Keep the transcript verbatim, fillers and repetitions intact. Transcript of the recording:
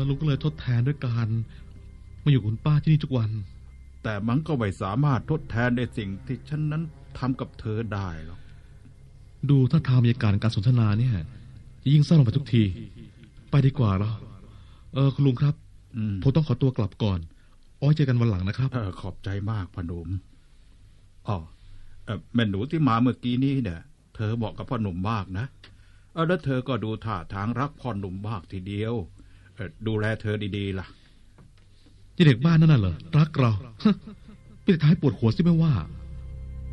ลุงก็เลยทดแทนด้วยการมาอยู่กับคุณป้าที่นี่ทุกวันแต่มันก็ไม่สามารถทดแทนในสิ่งที่ฉันนั้นทำกับเธอได้หรอกดูถ้าทางบรรยากาศการสนทนาเนี่ยยิ่งเศร้าลงไปทุกทีไปดีกว่าเราเออคุณลุงครับผมต้องขอตัวกลับก่อนอ้อยเจอกันวันหลังนะครับเออขอบใจมากพ่อหนุ่มอ๋อแม่หนูที่มาเมื่อกี้นี้เนี่ยเธอบอกกับพ่อหนุ่มมากนะเออแล้วเธอก็ดูท่าทางรักพ่อหนุ่มมากทีเดียวเออดูแลเธอดีๆล่ะที่เด็กบ้านนั่นน่ะเหรอรักเราปิดท้ายปวดหัวสิไม่ว่า